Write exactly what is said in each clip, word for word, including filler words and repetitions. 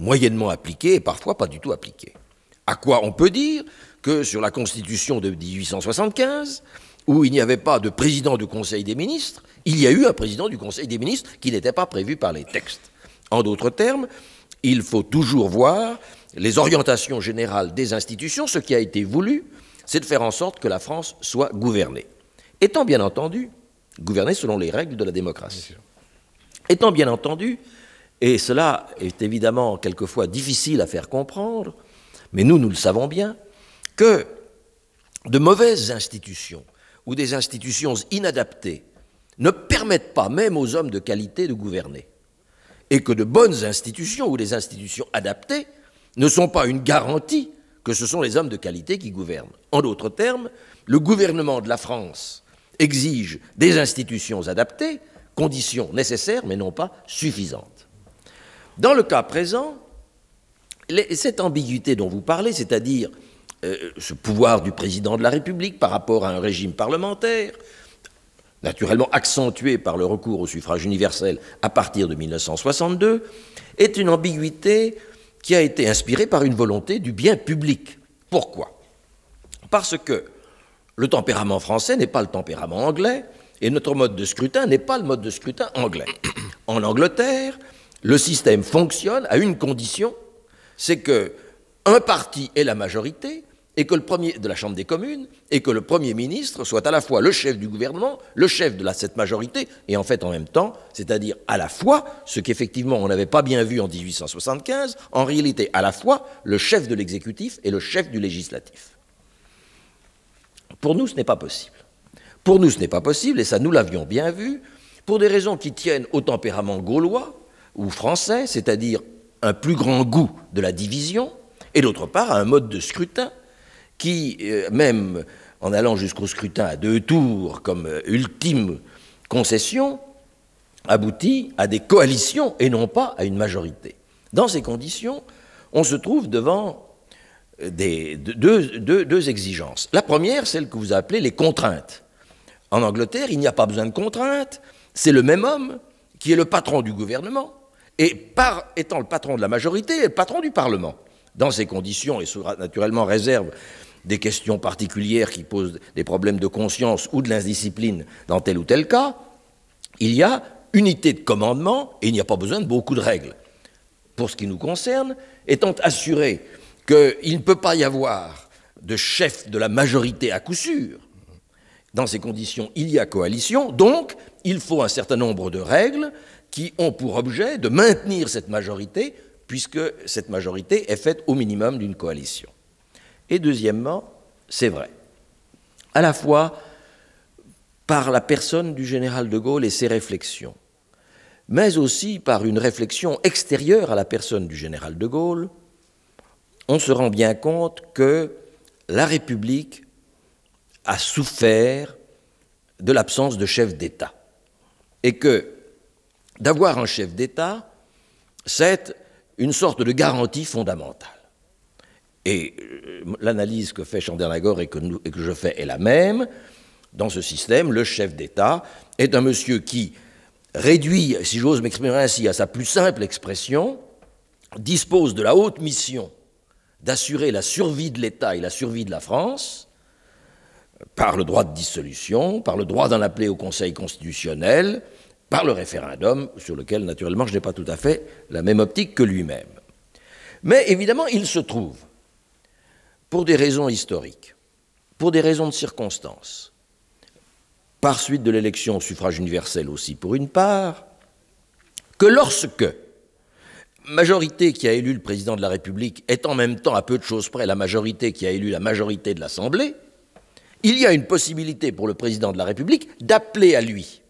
moyennement appliquée et parfois pas du tout appliquée. À quoi on peut dire que sur la Constitution de dix-huit cent soixante-quinze, où il n'y avait pas de président du Conseil des ministres, il y a eu un président du Conseil des ministres qui n'était pas prévu par les textes. En d'autres termes, il faut toujours voir les orientations générales des institutions. Ce qui a été voulu, c'est de faire en sorte que la France soit gouvernée. Étant bien entendu, gouvernée selon les règles de la démocratie. Étant bien entendu, et cela est évidemment quelquefois difficile à faire comprendre, mais nous, nous le savons bien, que de mauvaises institutions ou des institutions inadaptées ne permettent pas même aux hommes de qualité de gouverner, et que de bonnes institutions ou des institutions adaptées ne sont pas une garantie que ce sont les hommes de qualité qui gouvernent. En d'autres termes, le gouvernement de la France exige des institutions adaptées, condition nécessaire mais non pas suffisante. Dans le cas présent, les, cette ambiguïté dont vous parlez, c'est-à-dire euh, ce pouvoir du président de la République par rapport à un régime parlementaire, naturellement accentué par le recours au suffrage universel à partir de mille neuf cent soixante-deux, est une ambiguïté qui a été inspirée par une volonté du bien public. Pourquoi ? Parce que le tempérament français n'est pas le tempérament anglais, et notre mode de scrutin n'est pas le mode de scrutin anglais. En Angleterre, le système fonctionne à une condition, c'est qu'un parti ait la majorité, et que le premier de la Chambre des communes, et que le Premier ministre soit à la fois le chef du gouvernement, le chef de la, cette majorité, et en fait en même temps, c'est-à-dire à la fois, ce qu'effectivement on n'avait pas bien vu en dix-huit cent soixante-quinze, en réalité à la fois le chef de l'exécutif et le chef du législatif. Pour nous, ce n'est pas possible. Pour nous, ce n'est pas possible, et ça nous l'avions bien vu, pour des raisons qui tiennent au tempérament gaulois ou français, c'est-à-dire un plus grand goût de la division, et d'autre part à un mode de scrutin qui, euh, même en allant jusqu'au scrutin à deux tours comme euh, ultime concession, aboutit à des coalitions et non pas à une majorité. Dans ces conditions, on se trouve devant des, deux, deux, deux exigences. La première, celle que vous appelez les contraintes. En Angleterre, il n'y a pas besoin de contraintes, c'est le même homme qui est le patron du gouvernement, et par étant le patron de la majorité, est le patron du Parlement. Dans ces conditions, et sous naturellement réserve des questions particulières qui posent des problèmes de conscience ou de l'indiscipline dans tel ou tel cas, il y a unité de commandement et il n'y a pas besoin de beaucoup de règles. Pour ce qui nous concerne, étant assuré qu'il ne peut pas y avoir de chef de la majorité à coup sûr, dans ces conditions, il y a coalition, donc il faut un certain nombre de règles qui ont pour objet de maintenir cette majorité, puisque cette majorité est faite au minimum d'une coalition. Et deuxièmement, c'est vrai, à la fois par la personne du général de Gaulle et ses réflexions, mais aussi par une réflexion extérieure à la personne du général de Gaulle, on se rend bien compte que la République a souffert de l'absence de chef d'État. Et que d'avoir un chef d'État, c'est une sorte de garantie fondamentale. Et l'analyse que fait Chandernagor et que, nous, et que je fais est la même. Dans ce système, le chef d'État est un monsieur qui réduit, si j'ose m'exprimer ainsi, à sa plus simple expression, dispose de la haute mission d'assurer la survie de l'État et la survie de la France, par le droit de dissolution, par le droit d'en appeler au Conseil constitutionnel, par le référendum, sur lequel, naturellement, je n'ai pas tout à fait la même optique que lui-même. Mais, évidemment, il se trouve, pour des raisons historiques, pour des raisons de circonstances, par suite de l'élection au suffrage universel aussi pour une part, que lorsque majorité qui a élu le président de la République est en même temps, à peu de choses près, la majorité qui a élu la majorité de l'Assemblée, il y a une possibilité pour le président de la République d'appeler à lui.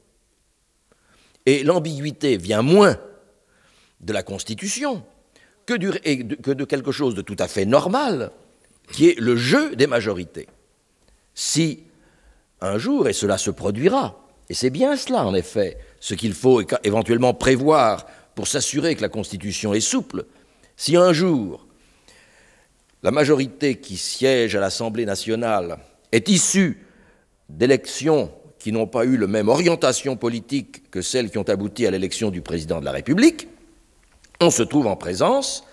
Et l'ambiguïté vient moins de la Constitution que, du, que de quelque chose de tout à fait normal, qui est le jeu des majorités. Si un jour, et cela se produira, et c'est bien cela en effet, ce qu'il faut éventuellement prévoir pour s'assurer que la Constitution est souple, si un jour la majorité qui siège à l'Assemblée nationale est issue d'élections qui n'ont pas eu la même orientation politique que celles qui ont abouti à l'élection du président de la République, on se trouve en présence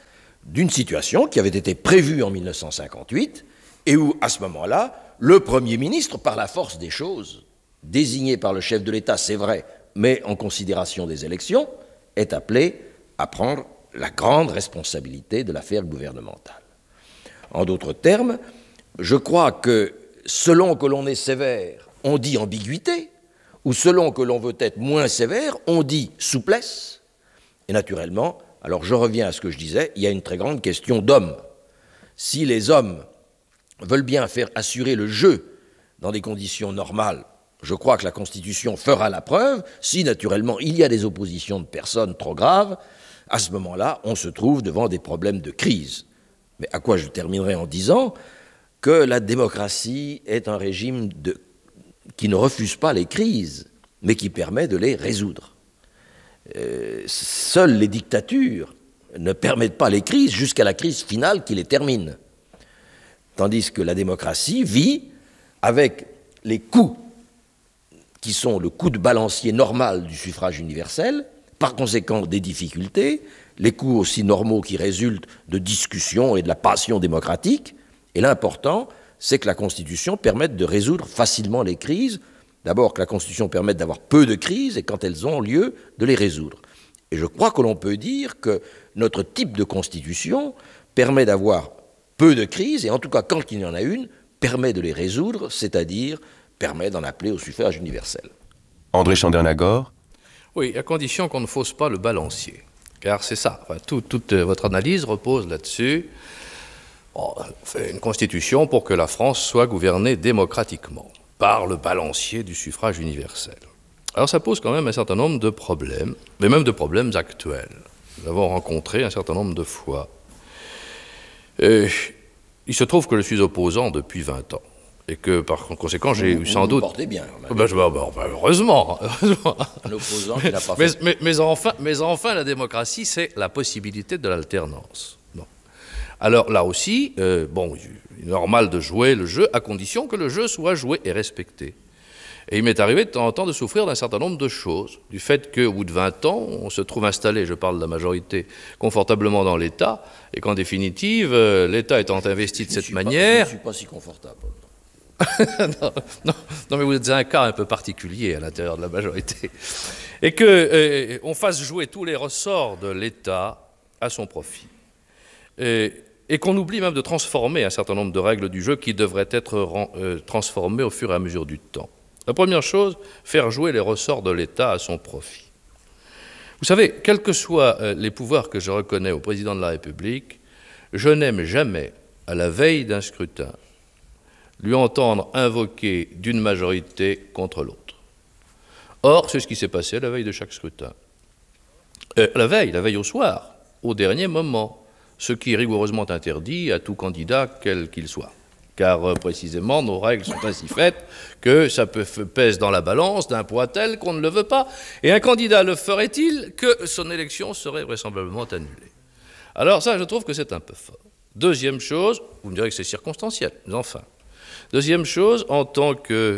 d'une situation qui avait été prévue en mille neuf cent cinquante-huit et où, à ce moment-là, le Premier ministre, par la force des choses, désigné par le chef de l'État, c'est vrai, mais en considération des élections, est appelé à prendre la grande responsabilité de l'affaire gouvernementale. En d'autres termes, je crois que selon que l'on est sévère, on dit ambiguïté, ou selon que l'on veut être moins sévère, on dit souplesse. Et naturellement, alors je reviens à ce que je disais, il y a une très grande question d'hommes. Si les hommes veulent bien faire assurer le jeu dans des conditions normales, je crois que la Constitution fera la preuve. Si, naturellement, il y a des oppositions de personnes trop graves, à ce moment-là, on se trouve devant des problèmes de crise. Mais à quoi je terminerai en disant que la démocratie est un régime de, qui ne refuse pas les crises, mais qui permet de les résoudre. Euh, seules les dictatures ne permettent pas les crises jusqu'à la crise finale qui les termine. Tandis que la démocratie vit avec les coups qui sont le coup de balancier normal du suffrage universel, par conséquent des difficultés, les coups aussi normaux qui résultent de discussions et de la passion démocratique. Et l'important, c'est que la Constitution permette de résoudre facilement les crises. D'abord, que la Constitution permette d'avoir peu de crises et, quand elles ont lieu, de les résoudre. Et je crois que l'on peut dire que notre type de Constitution permet d'avoir peu de crises, et en tout cas, quand il y en a une, permet de les résoudre, c'est-à-dire permet d'en appeler au suffrage universel. André Chandernagor. Oui, à condition qu'on ne fausse pas le balancier. Car c'est ça, enfin, tout, toute votre analyse repose là-dessus. On fait une constitution pour que la France soit gouvernée démocratiquement, par le balancier du suffrage universel. Alors ça pose quand même un certain nombre de problèmes, mais même de problèmes actuels. Nous l'avons rencontré un certain nombre de fois. Et il se trouve que je suis opposant depuis vingt ans. Et que, par conséquent, j'ai eu sans vous doute... Vous portez bien. Ben, je, ben, ben, heureusement, heureusement. Un opposant qui n'a pas mais, fait... mais, mais, enfin, mais enfin, la démocratie, c'est la possibilité de l'alternance. Bon. Alors, là aussi, euh, bon, il est normal de jouer le jeu, à condition que le jeu soit joué et respecté. Et il m'est arrivé de temps en temps de souffrir d'un certain nombre de choses, du fait qu'au bout de vingt ans, on se trouve installé, je parle de la majorité, confortablement dans l'État, et qu'en définitive, euh, l'État étant investi de je cette pas, manière... Je ne suis pas si confortable. non, non, non, mais vous êtes un cas un peu particulier à l'intérieur de la majorité. Et qu'on euh, fasse jouer tous les ressorts de l'État à son profit. Et, et qu'on oublie même de transformer un certain nombre de règles du jeu qui devraient être ren, euh, transformées au fur et à mesure du temps. La première chose, faire jouer les ressorts de l'État à son profit. Vous savez, quels que soient euh, les pouvoirs que je reconnais au président de la République, je n'aime jamais, à la veille d'un scrutin, lui entendre invoquer d'une majorité contre l'autre. Or, c'est ce qui s'est passé à la veille de chaque scrutin. Euh, la veille, la veille au soir, au dernier moment, ce qui est rigoureusement interdit à tout candidat, quel qu'il soit. Car euh, précisément, nos règles sont ainsi faites que ça peut, pèse dans la balance d'un poids tel qu'on ne le veut pas. Et un candidat le ferait-il que son élection serait vraisemblablement annulée. Alors ça, je trouve que c'est un peu fort. Deuxième chose, vous me direz que c'est circonstanciel, mais enfin... Deuxième chose, en tant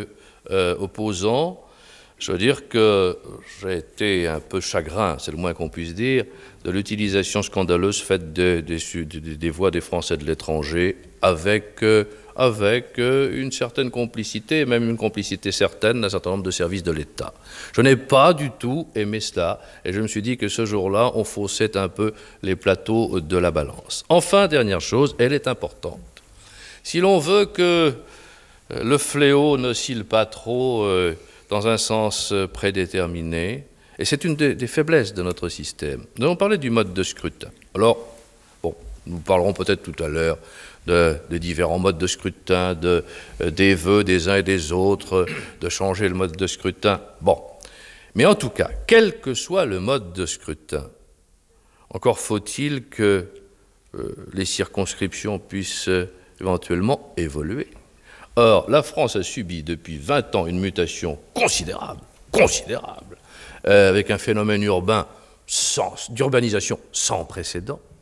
qu'opposant, euh, je veux dire que j'ai été un peu chagrin, c'est le moins qu'on puisse dire, de l'utilisation scandaleuse faite des, des, des, des voix des Français de l'étranger avec, euh, avec euh, une certaine complicité, même une complicité certaine d'un certain nombre de services de l'État. Je n'ai pas du tout aimé cela, et je me suis dit que ce jour-là, on faussait un peu les plateaux de la balance. Enfin, dernière chose, elle est importante. Si l'on veut que le fléau n'oscille pas trop euh, dans un sens euh, prédéterminé, et c'est une des, des faiblesses de notre système. Nous allons parler du mode de scrutin. Alors, bon, nous parlerons peut-être tout à l'heure de, de différents modes de scrutin, de, euh, des vœux des uns et des autres, de changer le mode de scrutin. Bon, mais en tout cas, quel que soit le mode de scrutin, encore faut-il que euh, les circonscriptions puissent euh, éventuellement évoluer. Or, la France a subi depuis vingt ans une mutation considérable, considérable, euh, avec un phénomène urbain sans, d'urbanisation sans précédent.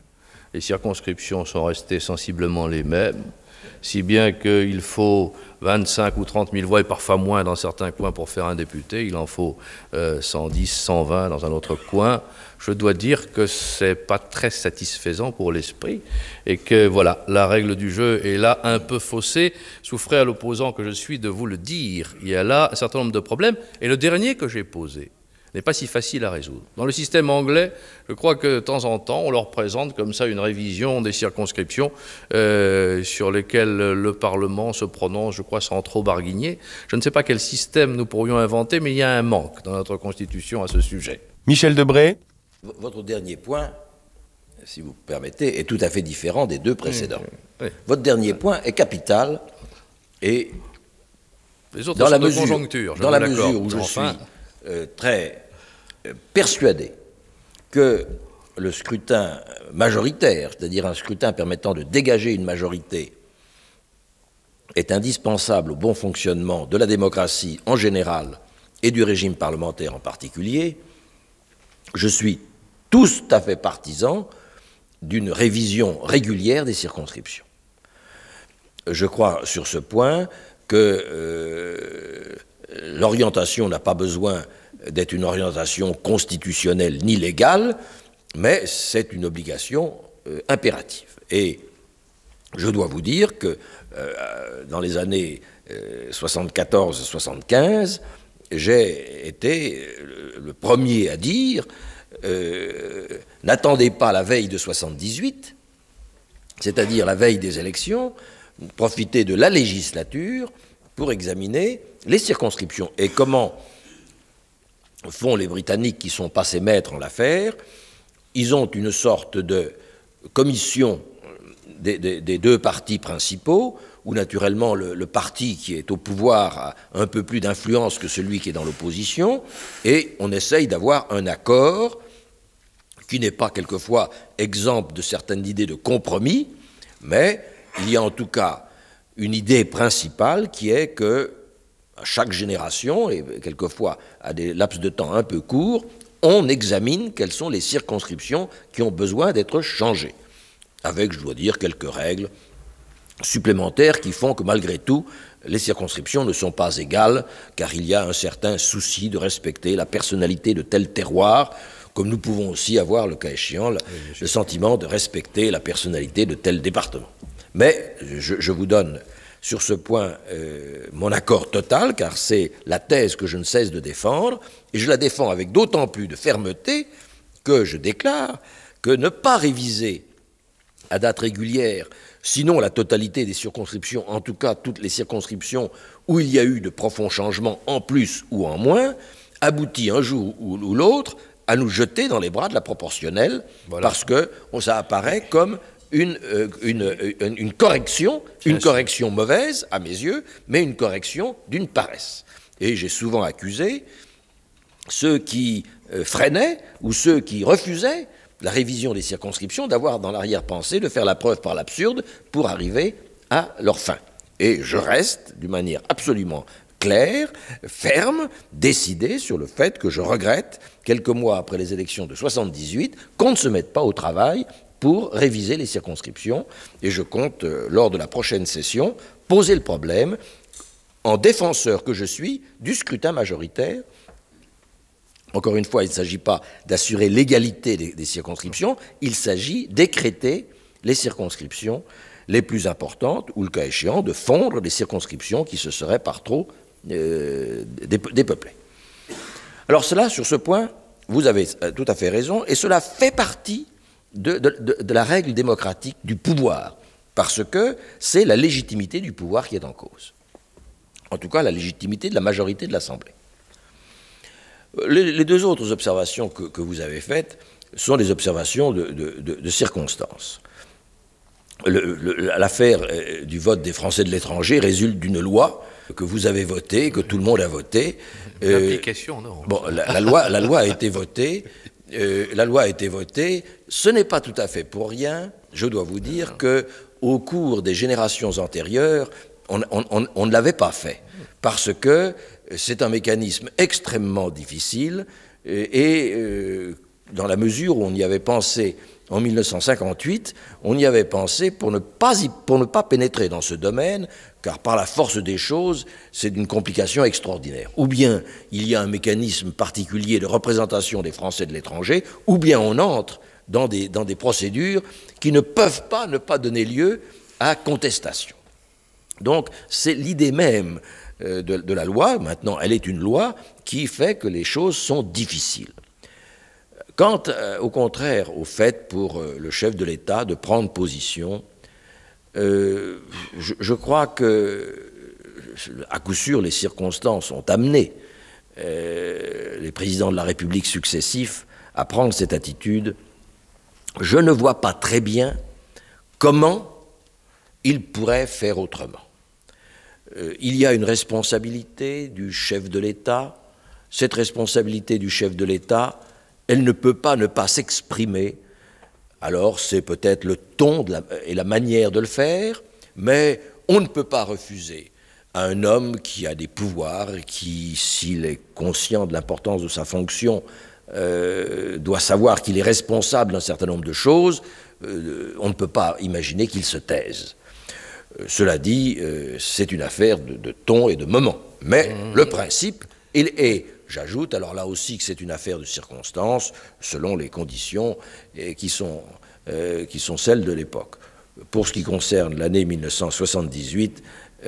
les circonscriptions sont restées sensiblement les mêmes, si bien qu'il faut vingt-cinq ou trente mille voix, et parfois moins dans certains coins pour faire un député, il en faut euh, cent dix, cent vingt dans un autre coin. Je dois dire que c'est pas très satisfaisant pour l'esprit, et que voilà, la règle du jeu est là un peu faussée. Souffrez à l'opposant que je suis de vous le dire. Il y a là un certain nombre de problèmes, et le dernier que j'ai posé n'est pas si facile à résoudre. Dans le système anglais, je crois que de temps en temps, on leur présente comme ça une révision des circonscriptions euh, sur lesquelles le Parlement se prononce, je crois, sans trop barguigner. Je ne sais pas quel système nous pourrions inventer, mais il y a un manque dans notre Constitution à ce sujet. Michel Debré. Votre dernier point, si vous permettez, est tout à fait différent des deux précédents. Mmh, oui. Votre dernier point est capital et Les autres dans sont la de mesure, conjoncture, je dans vous la l'accorde. mesure où je Enfin, suis euh, très euh, persuadé que le scrutin majoritaire, c'est-à-dire un scrutin permettant de dégager une majorité, est indispensable au bon fonctionnement de la démocratie en général et du régime parlementaire en particulier, je suis tout à fait partisan d'une révision régulière des circonscriptions. Je crois sur ce point que euh, l'orientation n'a pas besoin d'être une orientation constitutionnelle ni légale, mais c'est une obligation euh, impérative. Et je dois vous dire que euh, dans les années euh, soixante-quatorze soixante-quinze, j'ai été le, le premier à dire euh, n'attendez pas la veille de soixante-dix-huit, c'est-à-dire la veille des élections, profitez de la législature pour examiner les circonscriptions. Et comment font les Britanniques qui sont passés maîtres en l'affaire? Ils ont une sorte de commission des, des, des deux partis principaux, où naturellement le, le parti qui est au pouvoir a un peu plus d'influence que celui qui est dans l'opposition, et on essaye d'avoir un accord qui n'est pas quelquefois exempt de certaines idées de compromis, mais il y a en tout cas une idée principale qui est que à chaque génération, et quelquefois à des laps de temps un peu courts, on examine quelles sont les circonscriptions qui ont besoin d'être changées, avec, je dois dire, quelques règles supplémentaires qui font que malgré tout, les circonscriptions ne sont pas égales, car il y a un certain souci de respecter la personnalité de tel terroir, comme nous pouvons aussi avoir, le cas échéant, le, oui, le sentiment de respecter la personnalité de tel département. Mais je, je vous donne sur ce point euh, mon accord total, car c'est la thèse que je ne cesse de défendre, et je la défends avec d'autant plus de fermeté que je déclare que ne pas réviser à date régulière, sinon la totalité des circonscriptions, en tout cas toutes les circonscriptions où il y a eu de profonds changements en plus ou en moins, aboutit un jour ou, ou l'autre à nous jeter dans les bras de la proportionnelle, voilà. Parce que ça apparaît comme une, euh, une, une, une correction, Bien une sûr. correction mauvaise à mes yeux, mais une correction d'une paresse. Et j'ai souvent accusé ceux qui euh, freinaient ou ceux qui refusaient la révision des circonscriptions d'avoir dans l'arrière-pensée de faire la preuve par l'absurde pour arriver à leur fin. Et je reste, d'une manière absolument claire, ferme, décidé sur le fait que je regrette, quelques mois après les élections de soixante-dix-huit, qu'on ne se mette pas au travail pour réviser les circonscriptions. Et je compte, euh, lors de la prochaine session, poser le problème, en défenseur que je suis, du scrutin majoritaire. Encore une fois, il ne s'agit pas d'assurer l'égalité des, des circonscriptions, il s'agit d'écrêter les circonscriptions les plus importantes, ou le cas échéant, de fondre les circonscriptions qui se seraient par trop euh, dépeuplées. Alors cela, sur ce point, vous avez tout à fait raison, et cela fait partie de, de, de, de la règle démocratique du pouvoir, parce que c'est la légitimité du pouvoir qui est en cause. En tout cas, la légitimité de la majorité de l'Assemblée. Les, les deux autres observations que, que vous avez faites sont des observations de, de, de, de circonstances. Le, le, l'affaire du vote des Français de l'étranger résulte d'une loi que vous avez votée, que tout le monde a votée. L'application, euh, non. Bon, la, la, loi, la loi a été votée. Euh, la loi a été votée. Ce n'est pas tout à fait pour rien. Je dois vous dire que, au cours des générations antérieures, on, on, on, on ne l'avait pas fait, parce que c'est un mécanisme extrêmement difficile et, et euh, dans la mesure où on y avait pensé en mille neuf cent cinquante-huit, on y avait pensé pour ne pas, y, pour ne pas pénétrer dans ce domaine, car par la force des choses, c'est d'une complication extraordinaire. Ou bien il y a un mécanisme particulier de représentation des Français de l'étranger, ou bien on entre dans des, dans des procédures qui ne peuvent pas ne pas donner lieu à contestation. Donc c'est l'idée même euh, de, de la loi, maintenant elle est une loi, qui fait que les choses sont difficiles. Quant, euh, au contraire, au fait pour euh, le chef de l'État de prendre position, euh, je, je crois que, à coup sûr, les circonstances ont amené euh, les présidents de la République successifs à prendre cette attitude. Je ne vois pas très bien comment ils pourraient faire autrement. Euh, il y a une responsabilité du chef de l'État. Cette responsabilité du chef de l'État, elle ne peut pas ne pas s'exprimer. Alors c'est peut-être le ton de la, et la manière de le faire, mais on ne peut pas refuser à un homme qui a des pouvoirs, qui, s'il est conscient de l'importance de sa fonction, euh, doit savoir qu'il est responsable d'un certain nombre de choses, euh, on ne peut pas imaginer qu'il se taise. Euh, cela dit, euh, c'est une affaire de, de ton et de moment. Mais mmh. le principe, il est... J'ajoute alors là aussi que c'est une affaire de circonstances, selon les conditions et qui, sont, euh, qui sont celles de l'époque. Pour ce qui concerne l'année mille neuf cent soixante-dix-huit,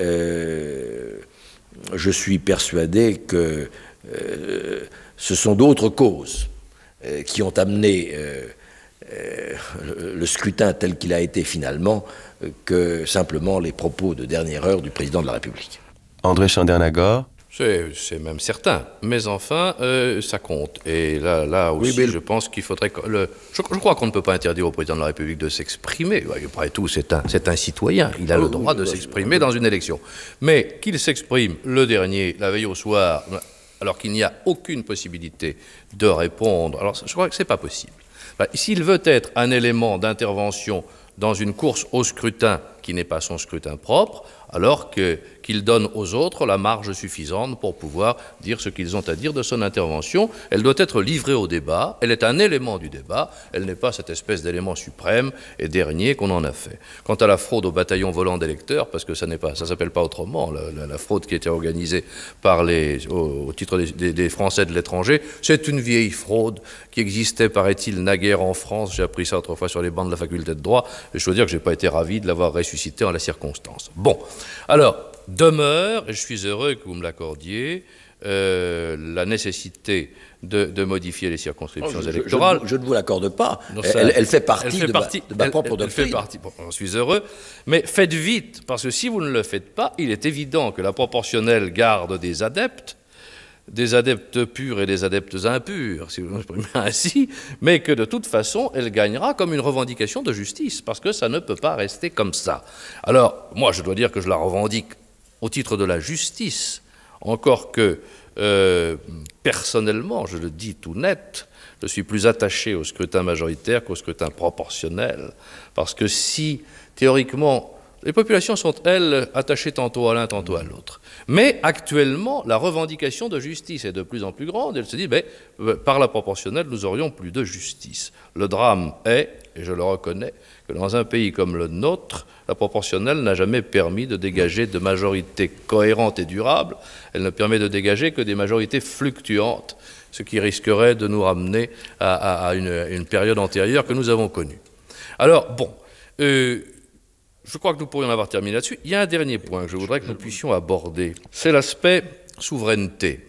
euh, je suis persuadé que euh, ce sont d'autres causes euh, qui ont amené euh, euh, le, le scrutin tel qu'il a été finalement euh, que simplement les propos de dernière heure du président de la République. André Chandernagor. C'est même certain, mais enfin, euh, ça compte. Et là, là aussi, oui, je pense qu'il faudrait... Que le, je, je crois qu'on ne peut pas interdire au président de la République de s'exprimer. Après tout, c'est un, c'est un citoyen. Il a oh, le droit oui, de s'exprimer dans une élection. Mais qu'il s'exprime le dernier, la veille au soir, alors qu'il n'y a aucune possibilité de répondre, alors je crois que ce n'est pas possible. Enfin, s'il veut être un élément d'intervention dans une course au scrutin qui n'est pas son scrutin propre, alors que, qu'il donne aux autres la marge suffisante pour pouvoir dire ce qu'ils ont à dire de son intervention. Elle doit être livrée au débat, elle est un élément du débat, elle n'est pas cette espèce d'élément suprême et dernier qu'on en a fait. Quant à la fraude au bataillon volant d'électeurs, parce que ça ne s'appelle pas autrement, la, la, la fraude qui était organisée par les, au, au titre des, des, des Français de l'étranger, c'est une vieille fraude qui existait, paraît-il, naguère en France. J'ai appris ça autrefois sur les bancs de la faculté de droit, et je dois dire que je n'ai pas été ravi de l'avoir ressuscité en la circonstance. Bon, alors, demeure, et je suis heureux que vous me l'accordiez, euh, la nécessité de, de modifier les circonscriptions oh, je, électorales. Je, je, je ne vous l'accorde pas. Non, ça, elle, elle fait partie, elle fait de, partie ma, de ma elle, propre elle, doctrine. Elle fait partie, bon, j'en suis heureux, mais faites vite, parce que si vous ne le faites pas, il est évident que la proportionnelle garde des adeptes, des adeptes purs et des adeptes impurs, si vous m'exprimez ainsi, mais que de toute façon, elle gagnera comme une revendication de justice, parce que ça ne peut pas rester comme ça. Alors, moi, je dois dire que je la revendique au titre de la justice, encore que, euh, personnellement, je le dis tout net, je suis plus attaché au scrutin majoritaire qu'au scrutin proportionnel, parce que si, théoriquement, les populations sont, elles, attachées tantôt à l'un, tantôt à l'autre. Mais actuellement, la revendication de justice est de plus en plus grande. Elle se dit, ben, par la proportionnelle, nous aurions plus de justice. Le drame est, et je le reconnais, que dans un pays comme le nôtre, la proportionnelle n'a jamais permis de dégager de majorités cohérentes et durables. Elle ne permet de dégager que des majorités fluctuantes, ce qui risquerait de nous ramener à, à, à une, une période antérieure que nous avons connue. Alors, bon... Euh, Je crois que nous pourrions avoir terminé là-dessus. Il y a un dernier point que je voudrais que nous puissions aborder. C'est l'aspect souveraineté.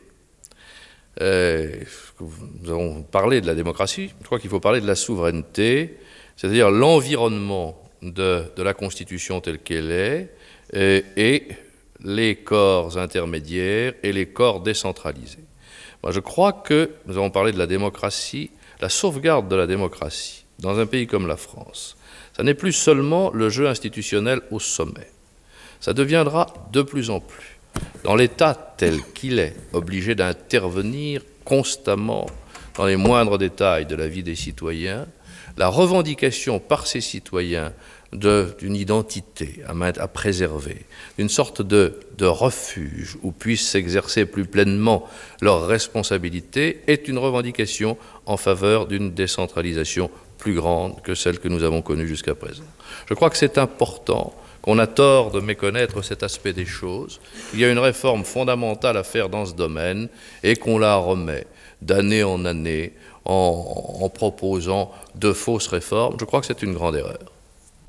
Euh, nous avons parlé de la démocratie. Je crois qu'il faut parler de la souveraineté, c'est-à-dire l'environnement de, de la Constitution telle qu'elle est et, et les corps intermédiaires et les corps décentralisés. Moi, je crois que nous avons parlé de la démocratie, la sauvegarde de la démocratie dans un pays comme la France. Ça n'est plus seulement le jeu institutionnel au sommet. Ça deviendra de plus en plus, dans l'État tel qu'il est, obligé d'intervenir constamment dans les moindres détails de la vie des citoyens, la revendication par ces citoyens d'une identité à, à préserver, d'une sorte de, de refuge où puissent s'exercer plus pleinement leurs responsabilités, est une revendication en faveur d'une décentralisation plus grande que celle que nous avons connue jusqu'à présent. Je crois que c'est important, qu'on a tort de méconnaître cet aspect des choses. Il y a une réforme fondamentale à faire dans ce domaine et qu'on la remet d'année en année en, en proposant de fausses réformes. Je crois que c'est une grande erreur.